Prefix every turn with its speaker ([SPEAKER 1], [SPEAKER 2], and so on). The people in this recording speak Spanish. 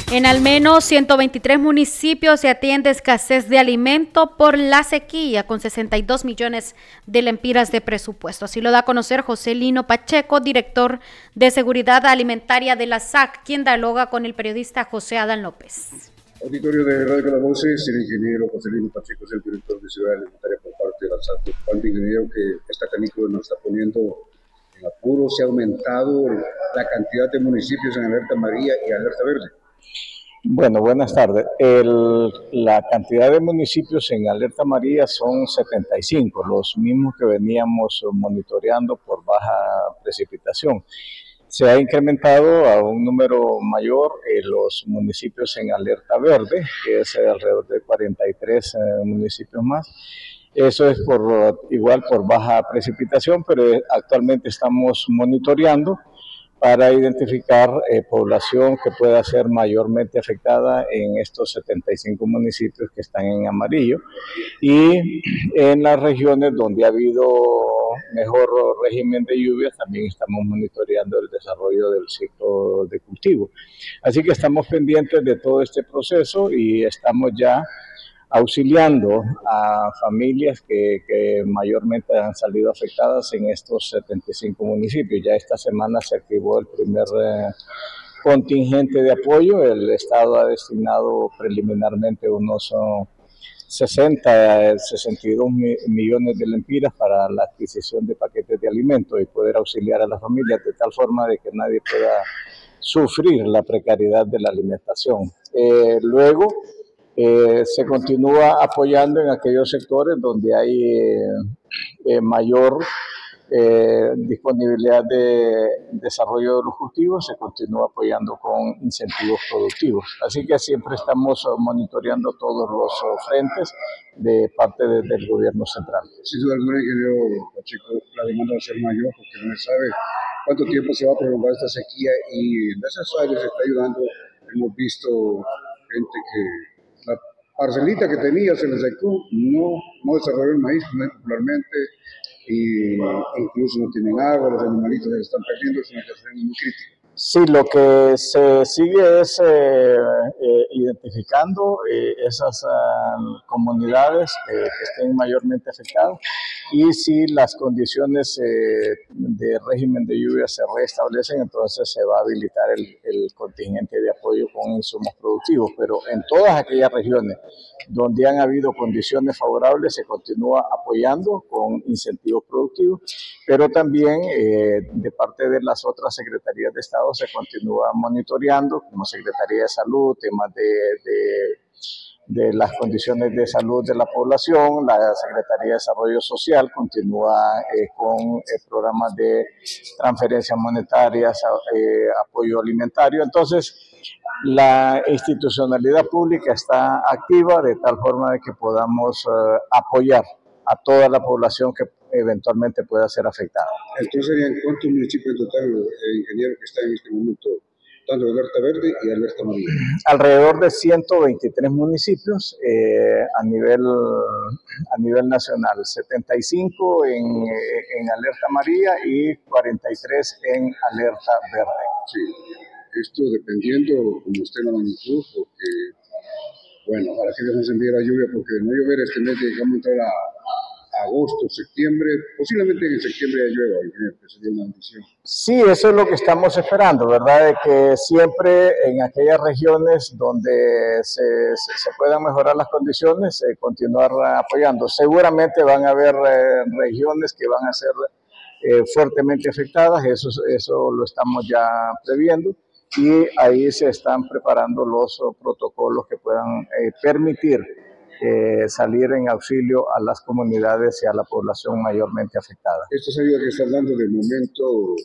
[SPEAKER 1] En al menos 123 municipios se atiende escasez de alimento por la sequía, con 62 millones de lempiras de presupuesto. Así lo da a conocer José Lino Pacheco, director de Seguridad Alimentaria de la SAC, quien dialoga con el periodista José Adán López.
[SPEAKER 2] Auditorio de Radio Calabozes, el ingeniero José Lino Pacheco es el director de Seguridad Alimentaria por parte de la SAC. Preocupante, ingeniero, que esta canícula nos está poniendo en apuro. Se ha aumentado la cantidad de municipios en alerta amarilla y alerta verde.
[SPEAKER 3] Bueno, buenas tardes. La cantidad de municipios en alerta amarilla son 75, los mismos que veníamos monitoreando por baja precipitación. Se ha incrementado a un número mayor los municipios en alerta verde, que es alrededor de 43 municipios más. Eso es igual por baja precipitación, pero actualmente estamos monitoreando para identificar población que pueda ser mayormente afectada en estos 75 municipios que están en amarillo, y en las regiones donde ha habido mejor régimen de lluvias también estamos monitoreando el desarrollo del ciclo de cultivo. Así que estamos pendientes de todo este proceso y estamos ya auxiliando a familias que mayormente han salido afectadas en estos 75 municipios. Ya esta semana se activó el primer contingente de apoyo. El Estado ha destinado preliminarmente unos 62 millones de lempiras para la adquisición de paquetes de alimentos y poder auxiliar a las familias de tal forma de que nadie pueda sufrir la precariedad de la alimentación. Luego, se continúa apoyando en aquellos sectores donde hay mayor disponibilidad de desarrollo de los cultivos, se continúa apoyando con incentivos productivos. Así que siempre estamos monitoreando todos los frentes de parte del gobierno central.
[SPEAKER 2] Sin duda alguna, ingeniero Pacheco, la demanda va a ser mayor porque no se sabe cuánto tiempo se va a prolongar esta sequía, y en esas áreas se está ayudando. Hemos visto gente que la parcelita que tenía se le secó, no desarrolló el maíz popularmente, y incluso no tienen agua, los animalitos se están perdiendo. Es una situación muy crítica.
[SPEAKER 3] Sí, lo que se sigue es identificando esas comunidades que estén mayormente afectadas, y si las condiciones de régimen de lluvia se restablecen, entonces se va a habilitar el contingente de apoyo con insumos productivos. Pero en todas aquellas regiones donde han habido condiciones favorables se continúa apoyando con incentivos productivos, pero también de parte de las otras secretarías de Estado se continúa monitoreando, como Secretaría de Salud, temas de las condiciones de salud de la población. La Secretaría de Desarrollo Social continúa con programas de transferencias monetarias, apoyo alimentario. Entonces, la institucionalidad pública está activa de tal forma de que podamos apoyar a toda la población que eventualmente pueda ser afectada.
[SPEAKER 2] Entonces, ¿en cuántos municipios en total, ingeniero, que está en este momento tanto alerta verde y alerta amarilla?
[SPEAKER 3] Alrededor de 123 municipios a nivel nacional, 75 en alerta amarilla y 43 en alerta verde.
[SPEAKER 2] Sí, esto dependiendo, como esté la magnitud, porque, bueno, para que Dios nos envíe la lluvia, porque de no llover este mes, llegamos a entrar a agosto, septiembre, posiblemente en septiembre ya llueva, que sería una bendición.
[SPEAKER 3] Sí, eso es lo que estamos esperando, ¿verdad? De que siempre en aquellas regiones donde se puedan mejorar las condiciones, continuar apoyando. Seguramente van a haber regiones que van a ser fuertemente afectadas, eso lo estamos ya previendo, y ahí se están preparando los protocolos que puedan permitir salir en auxilio a las comunidades y a la población mayormente afectada.
[SPEAKER 2] Estas ayudas que están dando de momento